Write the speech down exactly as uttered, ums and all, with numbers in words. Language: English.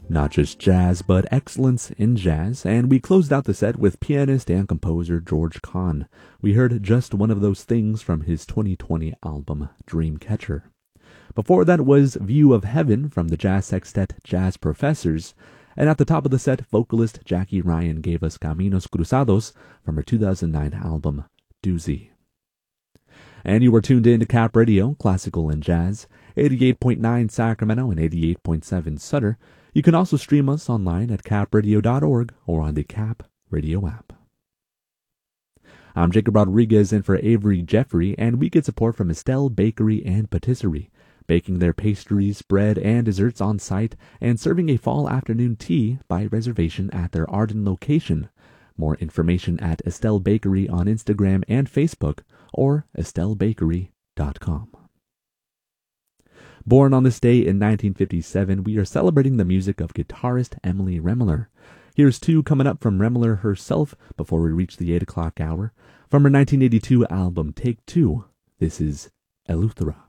Not just jazz, but excellence in jazz, and we closed out the set with pianist and composer George Kahn. We heard Just One of Those Things from his twenty twenty album Dreamcatcher. Before that was View of Heaven from the jazz sextet Jazz Professors, and at the top of the set, vocalist Jackie Ryan gave us Caminos Cruzados from her two thousand nine album Doozy. And you were tuned in to Cap Radio, Classical and Jazz, eighty-eight point nine Sacramento and eighty-eight point seven Sutter. You can also stream us online at cap radio dot org or on the Cap Radio app. I'm Jacob Rodriguez in for Avery Jeffrey, and we get support from Estelle Bakery and Patisserie, baking their pastries, bread, and desserts on site, and serving a fall afternoon tea by reservation at their Arden location. More information at Estelle Bakery on Instagram and Facebook, or estelle bakery dot com. Born on this day in nineteen fifty-seven, we are celebrating the music of guitarist Emily Remler. Here's two coming up from Remler herself before we reach the eight o'clock hour. From her nineteen eighty-two album Take Two, this is Eleuthera.